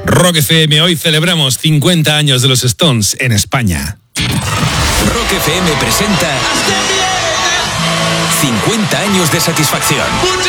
Rock FM, hoy celebramos 50 años de los Stones en España. Rock FM presenta 50 años de satisfacción.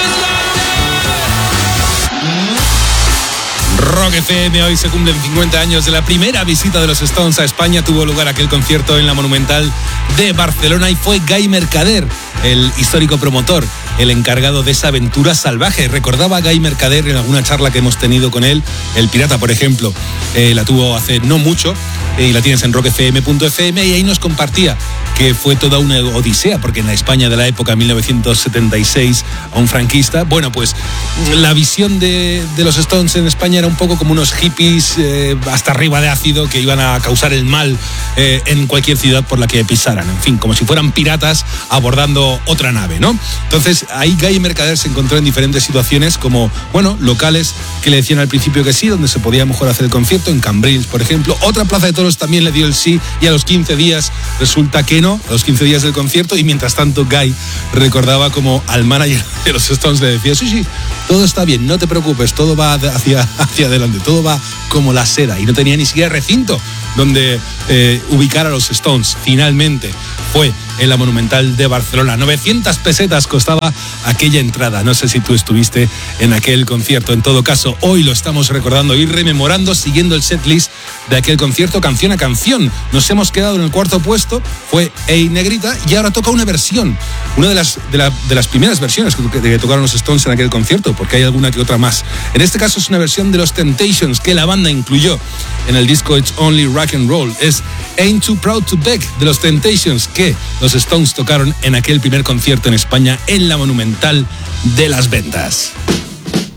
Rock FM, hoy se cumplen 50 años de la primera visita de los Stones a España. Tuvo lugar aquel concierto en la Monumental de Barcelona y fue Guy Mercader, el histórico promotor, el encargado de esa aventura salvaje. Recordaba a Guy Mercader en alguna charla que hemos tenido con él. El Pirata, por ejemplo, la tuvo hace no mucho y la tienes en rockfm.fm, y ahí nos compartía que fue toda una odisea, porque en la España de la época 1976, a un franquista, bueno, pues la visión de los Stones en España era un poco como unos hippies hasta arriba de ácido que iban a causar el mal en cualquier ciudad por la que pisaran. En fin, como si fueran piratas abordando otra nave, ¿no? Entonces, ahí Guy Mercader se encontró en diferentes situaciones, como, bueno, locales que le decían al principio que sí, donde se podía mejor hacer el concierto, en Cambrils, por ejemplo. Otra plaza de toros también le dio el sí, y a los 15 días resulta que no, a los 15 días del concierto, y mientras tanto Guy recordaba como al manager de los Stones le decía, sí, todo está bien, no te preocupes, todo va hacia adelante, todo va como la seda, y no tenía ni siquiera recinto donde ubicar a los Stones. Finalmente fue en la Monumental de Barcelona. 900 pesetas costaba aquella entrada. No sé si tú estuviste en aquel concierto. En todo caso, hoy lo estamos recordando y rememorando, siguiendo el setlist de aquel concierto, canción a canción. Nos hemos quedado en el cuarto puesto, fue Ey Negrita, y ahora toca una versión, una de las primeras versiones que tocaron los Stones en aquel concierto, porque hay alguna que otra más. En este caso es una versión de los Temptations que la banda incluyó en el disco It's Only Rock and Roll. Es Ain't Too Proud to Beg de los Temptations, que los Stones tocaron en aquel primer concierto en España en la Monumental de Las Ventas.